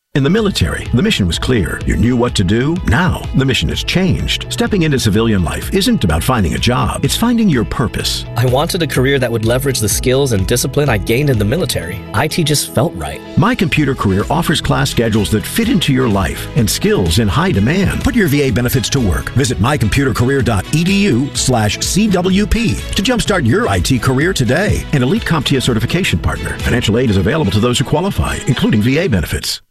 In the military, the mission was clear. You knew what to do. Now, the mission has changed. Stepping into civilian life isn't about finding a job. It's finding your purpose. I wanted a career that would leverage the skills and discipline I gained in the military. IT just felt right. My Computer Career offers class schedules that fit into your life and skills in high demand. Put your VA benefits to work. Visit mycomputercareer.edu/CWP to jumpstart your IT career today. An elite CompTIA certification partner. Financial aid is available to those who qualify, including VA benefits.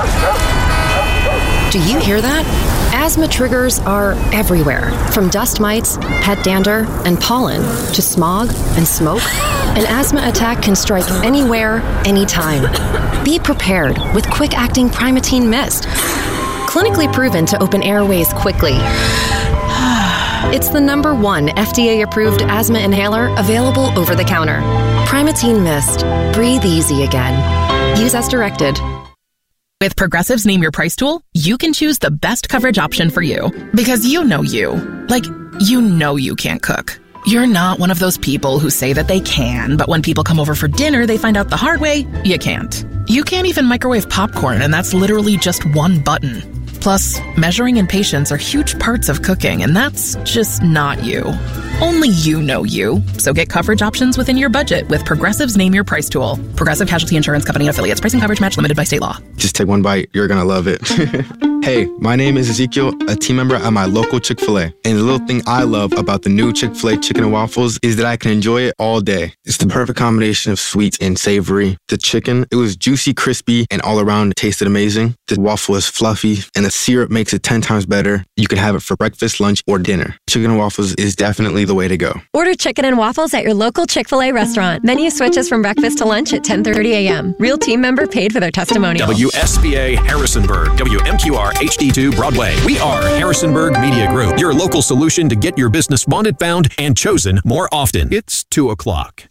Do you hear that? Asthma triggers are everywhere, from dust mites, pet dander, and pollen, to smog and smoke. An asthma attack can strike anywhere, anytime. Be prepared with quick-acting Primatene Mist. Clinically proven to open airways quickly. It's the #1 FDA-approved asthma inhaler available over the counter. Primatene Mist. Breathe easy again. Use as directed. With Progressive's Name Your Price tool, you can choose the best coverage option for you. Because you know you. Like, you know you can't cook. You're not one of those people who say that they can, but when people come over for dinner, they find out the hard way, you can't. You can't even microwave popcorn, and that's literally just one button. Plus, measuring and patience are huge parts of cooking, and that's just not you. Only you know you. So get coverage options within your budget with Progressive's Name Your Price tool. Progressive Casualty Insurance Company affiliates. Price and coverage match limited by state law. Just take one bite. You're going to love it. Hey, my name is Ezekiel, a team member at my local Chick-fil-A. And the little thing I love about the new Chick-fil-A chicken and waffles is that I can enjoy it all day. It's the perfect combination of sweet and savory. The chicken, it was juicy, crispy, and all around it tasted amazing. The waffle is fluffy, and the syrup makes it 10 times better. You can have it for breakfast, lunch, or dinner. Chicken and waffles is definitely the way to go. Order chicken and waffles at your local Chick-fil-A restaurant. Menu switches from breakfast to lunch at 10:30 a.m. Real team member paid for their testimonial. WSBA Harrisonburg, WMQR HD2 Broadway. We are Harrisonburg Media Group, your local solution to get your business wanted, found, and chosen more often. It's 2 o'clock.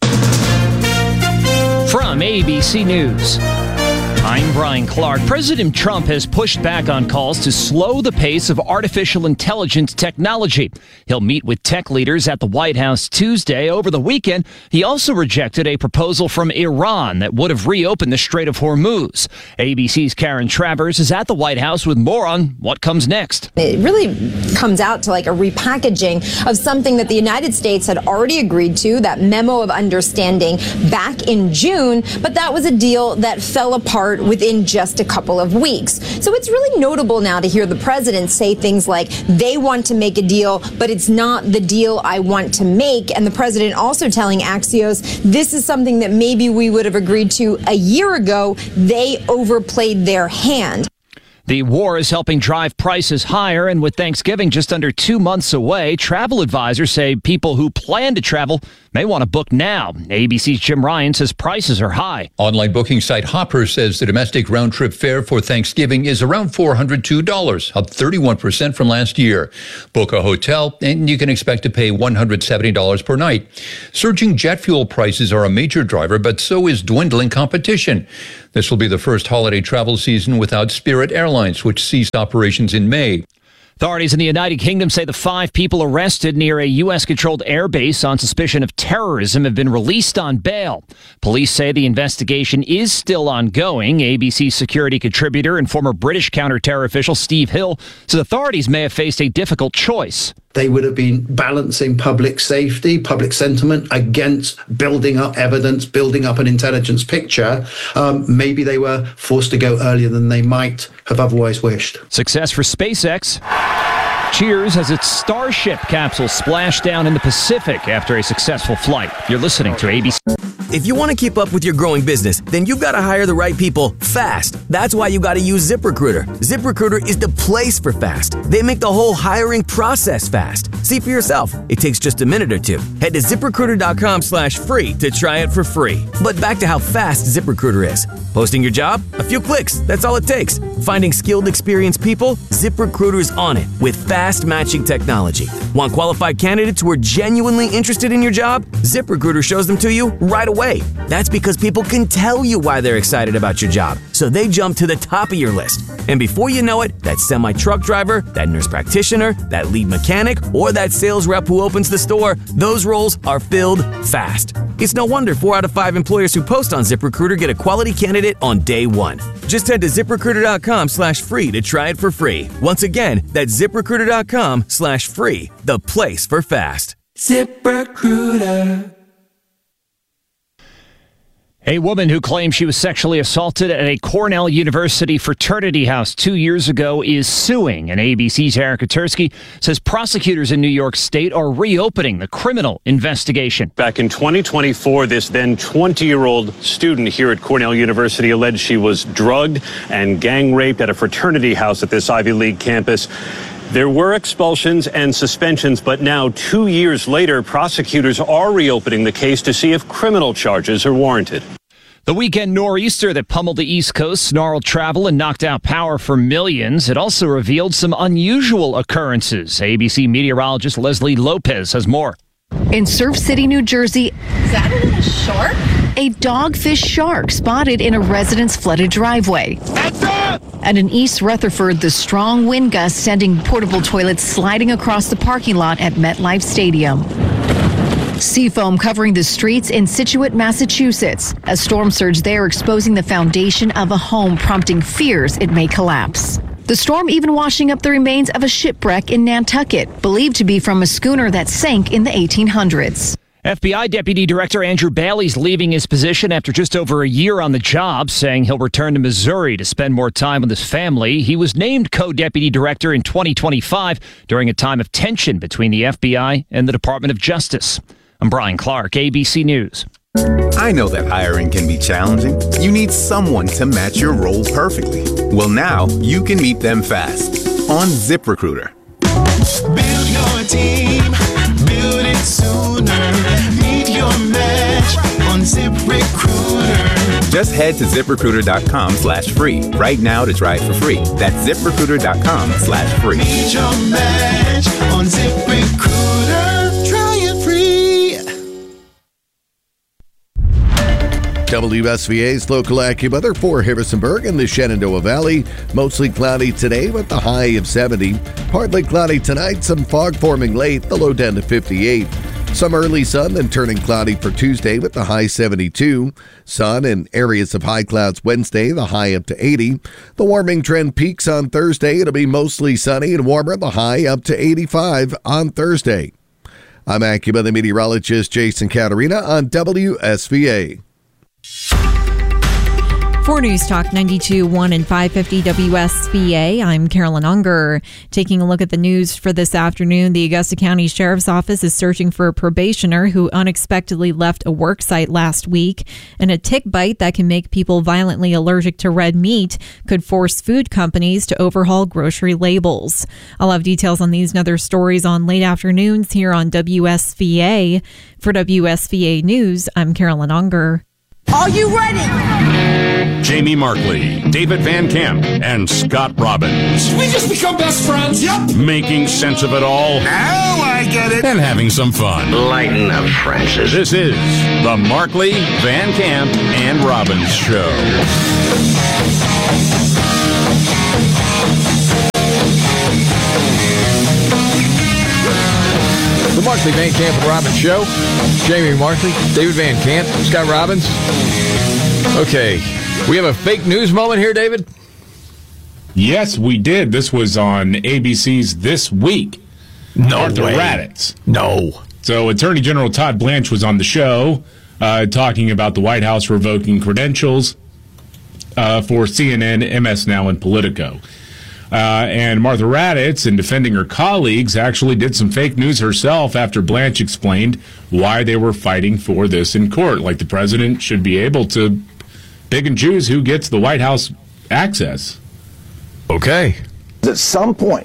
From ABC News, I'm Brian Clark. President Trump has pushed back on calls to slow the pace of artificial intelligence technology. He'll meet with tech leaders at the White House Tuesday. Over the weekend, he also rejected a proposal from Iran that would have reopened the Strait of Hormuz. ABC's Karen Travers is at the White House with more on what comes next. It really comes out to like a repackaging of something that the United States had already agreed to, that memo of understanding back in June, but that was a deal that fell apart within just a couple of weeks. So it's really notable now to hear the president say things like they want to make a deal, but it's not the deal I want to make. And the president also telling Axios, this is something that maybe we would have agreed to a year ago. They overplayed their hand. The war is helping drive prices higher, and with Thanksgiving just under 2 months away, travel advisors say people who plan to travel may want to book now. ABC's Jim Ryan says prices are high. Online booking site Hopper says the domestic round-trip fare for Thanksgiving is around $402, up 31% from last year. Book a hotel, and you can expect to pay $170 per night. Surging jet fuel prices are a major driver, but so is dwindling competition. This will be the first holiday travel season without Spirit Airlines, which ceased operations in May. Authorities in the United Kingdom say the 5 people arrested near a U.S.-controlled airbase on suspicion of terrorism have been released on bail. Police say the investigation is still ongoing. ABC security contributor and former British counter-terror official Steve Hill says authorities may have faced a difficult choice. They would have been balancing public safety, public sentiment against building up evidence, building up an intelligence picture. Maybe they were forced to go earlier than they might have otherwise wished. Success for SpaceX. Cheers as its Starship capsule splashed down in the Pacific after a successful flight. You're listening to ABC. If you want to keep up with your growing business, then you've got to hire the right people fast. That's why you got to use ZipRecruiter. ZipRecruiter is the place for fast. They make the whole hiring process fast. See for yourself. It takes just a minute or two. Head to ZipRecruiter.com/free to try it for free. But back to how fast ZipRecruiter is. Posting your job? A few clicks. That's all it takes. Finding skilled, experienced people? ZipRecruiter's on it with fast matching technology. Want qualified candidates who are genuinely interested in your job? ZipRecruiter shows them to you right away away. That's because people can tell you why they're excited about your job, so they jump to the top of your list. And before you know it, that semi-truck driver, that nurse practitioner, that lead mechanic, or that sales rep who opens the store, those roles are filled fast. It's no wonder 4 out of 5 employers who post on ZipRecruiter get a quality candidate on day one. Just head to ZipRecruiter.com/free to try it for free. Once again, that's ZipRecruiter.com/free, the place for fast. ZipRecruiter. A woman who claims she was sexually assaulted at a Cornell University fraternity house 2 years ago is suing. And ABC's Eric Katursky says prosecutors in New York State are reopening the criminal investigation. Back in 2024, this then 20-year-old student here at Cornell University alleged she was drugged and gang raped at a fraternity house at this Ivy League campus. There were expulsions and suspensions, but now 2 years later, prosecutors are reopening the case to see if criminal charges are warranted. The weekend nor'easter that pummeled the East Coast snarled travel and knocked out power for millions. It also revealed some unusual occurrences. ABC meteorologist Leslie Lopez has more. In Surf City, New Jersey, is that a shark? A dogfish shark spotted in a resident's flooded driveway. And in East Rutherford, the strong wind gusts sending portable toilets sliding across the parking lot at MetLife Stadium. Seafoam covering the streets in Scituate, Massachusetts. A storm surge there exposing the foundation of a home, prompting fears it may collapse. The storm even washing up the remains of a shipwreck in Nantucket, believed to be from a schooner that sank in the 1800s. FBI Deputy Director Andrew Bailey's leaving his position after just over a year on the job, saying he'll return to Missouri to spend more time with his family. He was named co-deputy director in 2025 during a time of tension between the FBI and the Department of Justice. I'm Brian Clark, ABC News. I know that hiring can be challenging. You need someone to match your role perfectly. Well, now you can meet them fast on ZipRecruiter. Build your team, build it sooner. Meet your match on ZipRecruiter. Just head to ZipRecruiter.com/free right now to try it for free. That's ZipRecruiter.com/free. Meet your match on ZipRecruiter. Try it free. WSVA's local AccuWeather for Harrisonburg and the Shenandoah Valley. Mostly cloudy today with the high of 70. Partly cloudy tonight, some fog forming late, the low down to 58. Some early sun, then turning cloudy for Tuesday with the high 72. Sun and areas of high clouds Wednesday, the high up to 80. The warming trend peaks on Thursday. It'll be mostly sunny and warmer, the high up to 85 on Thursday. I'm AccuWeather meteorologist Jason Caterina on WSVA. For News Talk 92.1 and 550 WSVA, I'm Carolyn Unger. Taking a look at the news for this afternoon, the Augusta County Sheriff's Office is searching for a probationer who unexpectedly left a work site last week. And a tick bite that can make people violently allergic to red meat could force food companies to overhaul grocery labels. I'll have details on these and other stories on late afternoons here on WSVA. For WSVA News, I'm Carolyn Unger. Are you ready? Jamie Markley, David Van Camp, and Scott Robbins. Did we just become best friends? Yep. Making sense of it all. Now I get it. And having some fun. Lighten up, Francis. This is the Markley, Van Camp, and Robbins Show. The Markley, Van Camp, and Robbins Show. Jamie Markley, David Van Camp, Scott Robbins. Okay, we have a fake news moment here, David? Yes, we did. This was on ABC's This Week. No Arthur way. Raddatz. No. So Attorney General Todd Blanche was on the show talking about the White House revoking credentials for CNN, MS Now, and Politico. And Martha Raddatz, in defending her colleagues, actually did some fake news herself after Blanche explained why they were fighting for this in court. Like the president should be able to pick and choose who gets the White House access. Okay. At some point,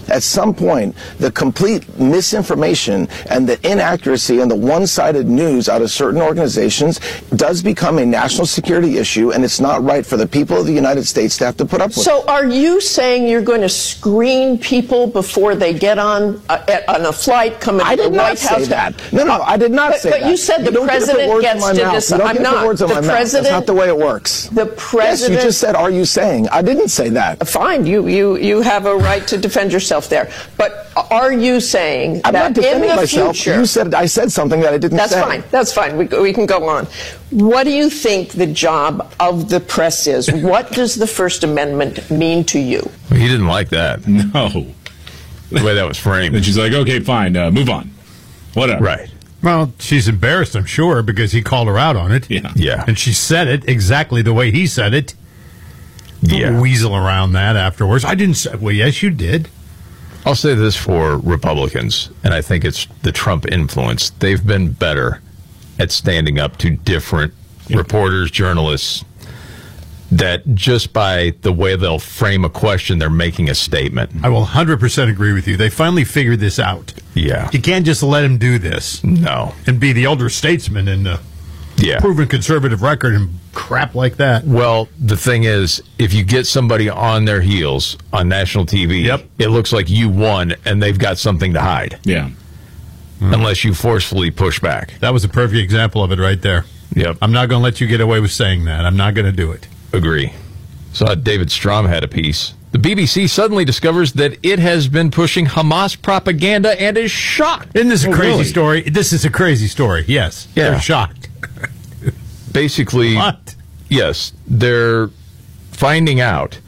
at some point, the complete misinformation and the inaccuracy and the one-sided news out of certain organizations does become a national security issue, and it's not right for the people of the United States to have to put up with. So are you saying you're going to screen people before they get on a flight coming to the White House? I did not say that. No, I did not say that. But you said the president gets to decide. I'm not. That's not the way it works. The president. Yes, you just said, "Are you saying?" I didn't say that. Fine, you have a right to defend yourself there. But are you saying I'm that not defending in the myself. future? You said I said something that I didn't say. That's fine. That's fine. We can go on. What do you think the job of the press is? What does the First Amendment mean to you? He didn't like that. No. The way that was framed. And she's like, okay, fine, move on. Whatever. Right. Well, she's embarrassed, I'm sure, because he called her out on it. Yeah. And she said it exactly the way he said it. Don't weasel around that afterwards. I didn't say, well, yes, you did. I'll say this for Republicans, and I think it's the Trump influence. They've been better at standing up to different reporters, journalists, that just by the way they'll frame a question, they're making a statement. I will 100% agree with you. They finally figured this out. Yeah. You can't just let him do this. No. And be the elder statesman and proven conservative record and crap like that. Well, the thing is, if you get somebody on their heels on national TV, it looks like you won and they've got something to hide. Yeah. Unless you forcefully push back. That was a perfect example of it right there. Yep. I'm not going to let you get away with saying that. I'm not going to do it. Agree. So David Strom had a piece. The BBC suddenly discovers that it has been pushing Hamas propaganda and is shocked. Isn't this a crazy story? This is a crazy story, yes. Yeah. They're shocked. Basically, what? Yes, they're finding out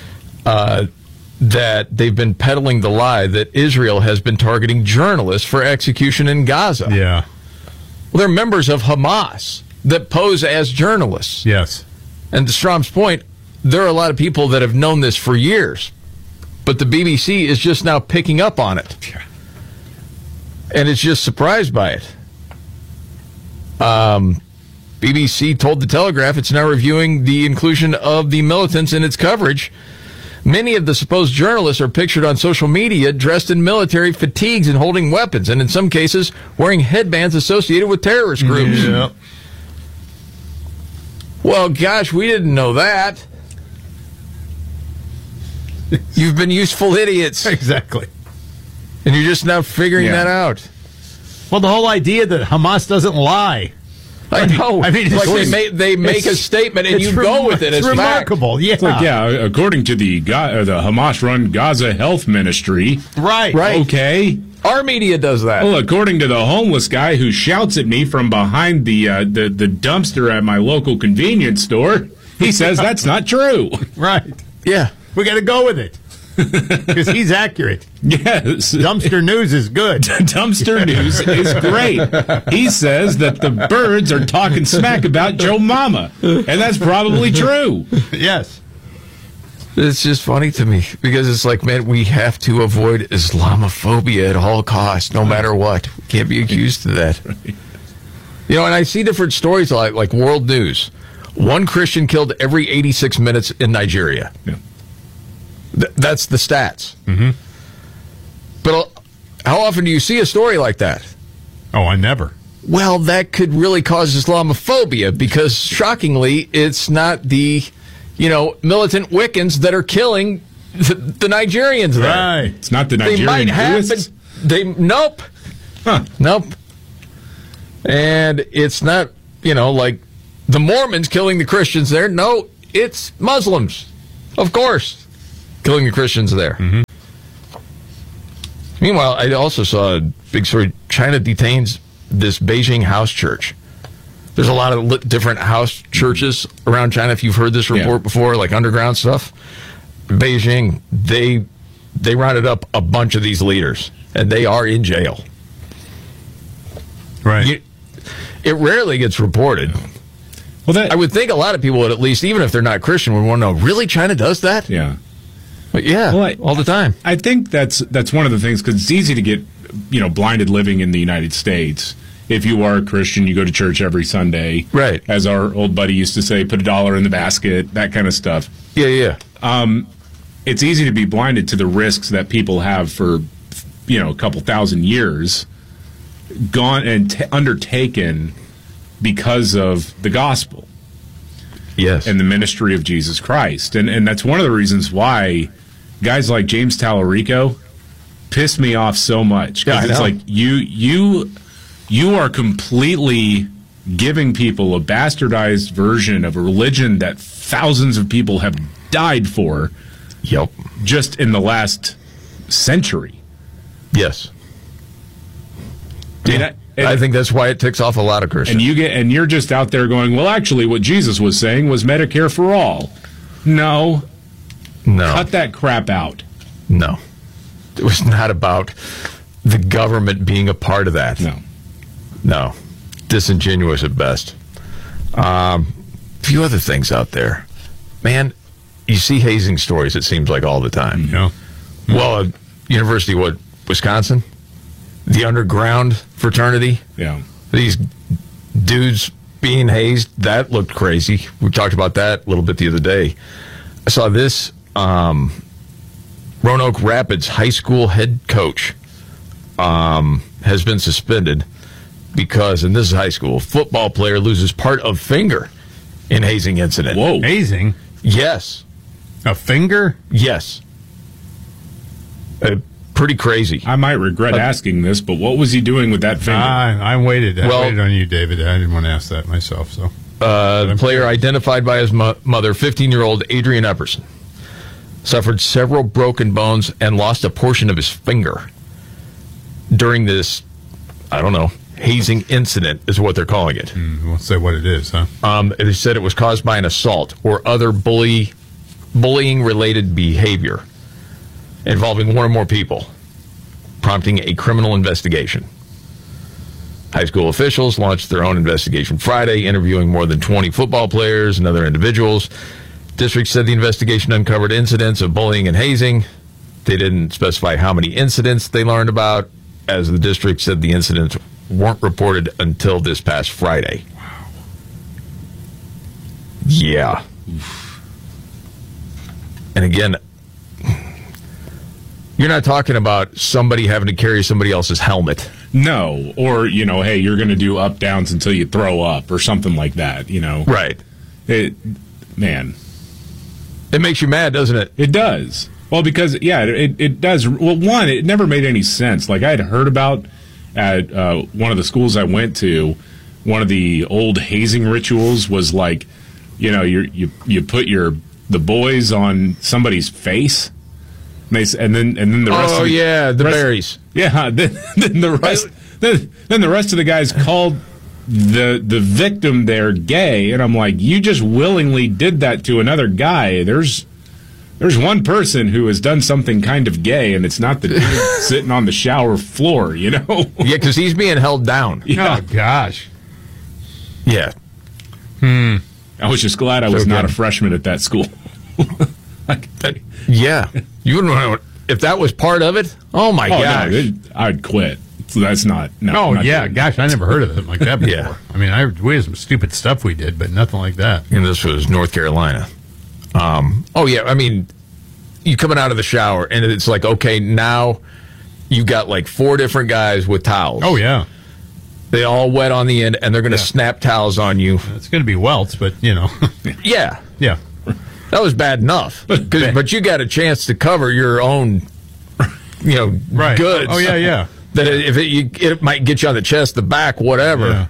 that they've been peddling the lie that Israel has been targeting journalists for execution in Gaza. Yeah. Well, they're members of Hamas that pose as journalists. Yes. And to Strom's point, there are a lot of people that have known this for years, but the BBC is just now picking up on it. And it's just surprised by it. BBC told The Telegraph it's now reviewing the inclusion of the militants in its coverage. Many of the supposed journalists are pictured on social media dressed in military fatigues and holding weapons, and in some cases wearing headbands associated with terrorist groups. Yeah. Well, gosh, we didn't know that. You've been useful idiots. Exactly. And you're just now figuring that out. Well, the whole idea that Hamas doesn't lie. I know. I mean, like they make a statement and you go with it. It's remarkable. It's like, according to the Hamas-run Gaza Health Ministry. Right. Okay. Our media does that. Well, according to the homeless guy who shouts at me from behind the dumpster at my local convenience store, he says that's not true. Right. Yeah. We got to go with it. Because he's accurate. Yes. Dumpster news is good. Dumpster news is great. He says that the birds are talking smack about Joe Mama. And that's probably true. Yes. It's just funny to me because it's like, man, we have to avoid Islamophobia at all costs, no matter what. We can't be accused of that. Right. You know, and I see different stories like World News. One Christian killed every 86 minutes in Nigeria. Yeah. That's the stats. Mm-hmm. But how often do you see a story like that? Oh, I never. Well, that could really cause Islamophobia because, shockingly, it's not the, militant Wiccans that are killing the Nigerians there. Right. It's not the Nigerian Jewish. Nope. Huh. Nope. And it's not, like the Mormons killing the Christians there. No, it's Muslims, of course, killing the Christians there. Mm-hmm. Meanwhile, I also saw a big story. China detains this Beijing house church. There's a lot of different house churches around China. If you've heard this report before, like underground stuff. Beijing, they rounded up a bunch of these leaders, and they are in jail. Right. It rarely gets reported. Well, I would think a lot of people would, at least, even if they're not Christian, would want to know, really, China does that? Yeah. But all the time. I think that's one of the things, because it's easy to get, blinded living in the United States. If you are a Christian, you go to church every Sunday. Right. As our old buddy used to say, put $1 in the basket, that kind of stuff. Yeah. it's easy to be blinded to the risks that people have for, a couple thousand years gone and undertaken because of the gospel. Yes. And the ministry of Jesus Christ. And that's one of the reasons why guys like James Tallarico piss me off so much. Because it's like you are completely giving people a bastardized version of a religion that thousands of people have died for. Yep. Just in the last century. Yes. I think that's why it ticks off a lot of Christians. And you're just out there going, well, actually, what Jesus was saying was Medicare for all. No. Cut that crap out. No. It was not about the government being a part of that. No. Disingenuous at best. A few other things out there. Man, you see hazing stories, it seems like, all the time. Yeah. Well, University of Wisconsin, the underground fraternity. Yeah. These dudes being hazed, that looked crazy. We talked about that a little bit the other day. I saw this Roanoke Rapids high school head coach has been suspended because, and this is high school, football player loses part of finger in hazing incident. Whoa. Hazing? Yes. A finger? Yes. Pretty crazy. I might regret asking this, but what was he doing with that finger? I waited on you, David. I didn't want to ask that myself. So, the player identified by his mother, 15-year-old Adrian Epperson, suffered several broken bones and lost a portion of his finger during this, hazing incident is what they're calling it. We'll say what it is, huh? They said it was caused by an assault or other bullying-related behavior involving one or more people, prompting a criminal investigation. High school officials launched their own investigation Friday, interviewing more than 20 football players and other individuals. District said the investigation uncovered incidents of bullying and hazing. They didn't specify how many incidents they learned about, as the district said the incidents weren't reported until this past Friday. Wow. Yeah. And again, you're not talking about somebody having to carry somebody else's helmet. No. Or, hey, you're going to do up-downs until you throw up or something like that, Right. Man. It makes you mad, doesn't it? It does. Well, because, it does. Well, one, it never made any sense. Like, I had heard about at one of the schools I went to, one of the old hazing rituals was like, you put the boys on somebody's face, and then the rest. Oh yeah, the berries. Yeah, then the rest. Then the rest of the guys called the victim there gay, and I'm like, you just willingly did that to another guy. There's one person who has done something kind of gay, and it's not the dude sitting on the shower floor, Yeah, because he's being held down. Yeah. Oh, gosh. Yeah. I was just glad I was not a freshman at that school. Yeah. You wouldn't want to, if that was part of it? Oh, my gosh. No, I'd quit. So that's not. No, not yeah. good. Gosh, I never heard of it like that before. Yeah. I mean, we had some stupid stuff we did, but nothing like that. And this was North Carolina. Yeah. I mean, you coming out of the shower, and it's like, okay, now you've got like 4 different guys with towels. Oh, yeah. They all wet on the end, and they're going to snap towels on you. It's going to be welts, but, Yeah. Yeah. That was bad enough. But you got a chance to cover your own, right. goods. Oh, yeah. That if it might get you on the chest, the back, whatever. Yeah.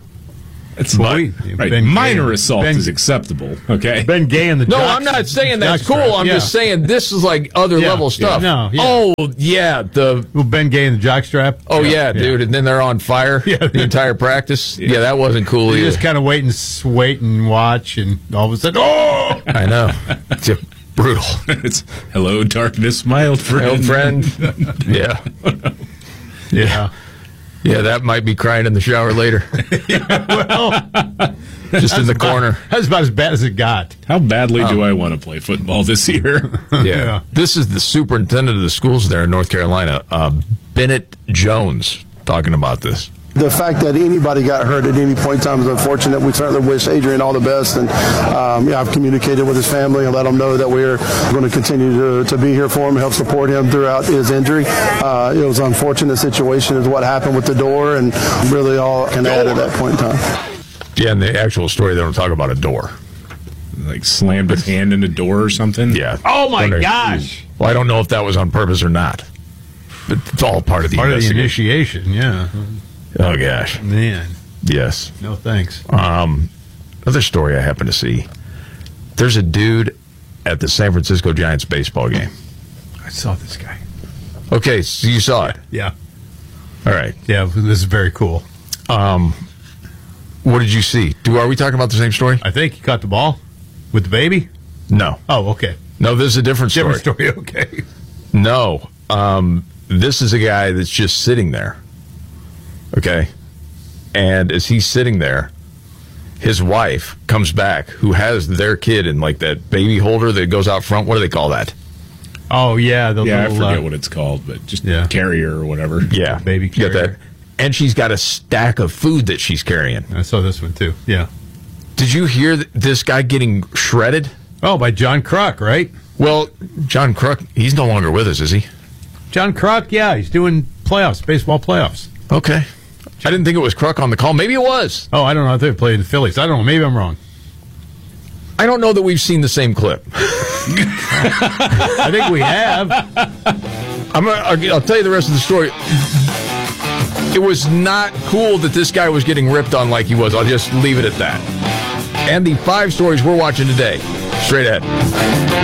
Minor assault is acceptable. Okay. Ben Gay in the No, I'm not saying that's cool. I'm just saying this is like other level stuff. Yeah. No, yeah. Oh yeah, Ben Gay in the jockstrap. Oh yeah, dude, and then they're on fire the entire practice. Yeah, that wasn't cool either. You just kind of wait and watch, and all of a sudden, oh! I know. It's brutal. It's hello, darkness, my old friend. My old friend. Yeah. Yeah. Yeah, that might be crying in the shower later. Just in the corner. That's about as bad as it got. How badly do I want to play football this year? Yeah. This is the superintendent of the schools there in North Carolina, Bennett Jones, talking about this. The fact that anybody got hurt at any point in time is unfortunate. We certainly wish Adrian all the best, and I've communicated with his family and let them know that we're going to continue to be here for him, help support him throughout his injury. It was an unfortunate situation is what happened with the door, and really all I can add at that point in time. Yeah, in the actual story, they don't talk about a door. Like slammed his hand in a door or something? Yeah. Oh, my gosh. Well, I don't know if that was on purpose or not. But it's all part of the initiation, yeah. Oh, gosh. Man. Yes. No thanks. Another story I happened to see. There's a dude at the San Francisco Giants baseball game. I saw this guy. Okay, so you saw it? Yeah. All right. Yeah, this is very cool. What did you see? Are we talking about the same story? I think he caught the ball with the baby. No. Oh, okay. No, this is a different story. Different story, okay. No. This is a guy that's just sitting there. Okay? And as he's sitting there, his wife comes back, who has their kid in like that baby holder that goes out front. What do they call that? Oh, yeah. The I little, forget what it's called, but just carrier or whatever. Yeah. Baby carrier. You got that? And she's got a stack of food that she's carrying. I saw this one, too. Yeah. Did you hear this guy getting shredded? Oh, by John Kruk, right? Well, John Kruk, he's no longer with us, is he? John Kruk, yeah. He's doing playoffs, baseball playoffs. Okay. I didn't think it was Kruk on the call. Maybe it was. Oh, I don't know. I think they played the Phillies. I don't know. Maybe I'm wrong. I don't know that we've seen the same clip. I think we have. I'll tell you the rest of the story. It was not cool that this guy was getting ripped on like he was. I'll just leave it at that. And the 5 stories we're watching today. Straight ahead.